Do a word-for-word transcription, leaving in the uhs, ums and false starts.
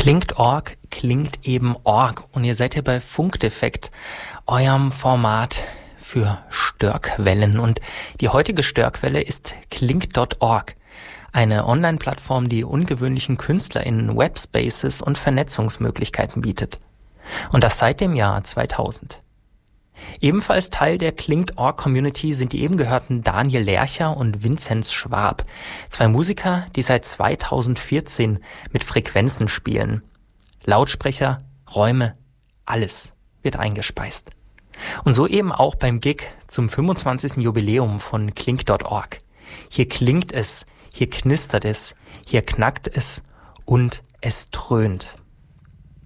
Klingt Org, klingt eben Org. Und ihr seid hier bei Funkdefekt, eurem Format für Störquellen. Und die heutige Störquelle ist klingt Punkt org. Eine Online-Plattform, die ungewöhnlichen KünstlerInnen Webspaces und Vernetzungsmöglichkeiten bietet. Und das seit dem Jahr zweitausend. Ebenfalls Teil der klingt Punkt org-Community sind die eben gehörten Daniel Lercher und Vinzenz Schwab. Zwei Musiker, die seit zweitausendvierzehn mit Frequenzen spielen. Lautsprecher, Räume, alles wird eingespeist. Und so eben auch beim Gig zum fünfundzwanzigsten Jubiläum von klingt Punkt org. Hier klingt es, hier knistert es, hier knackt es und es dröhnt.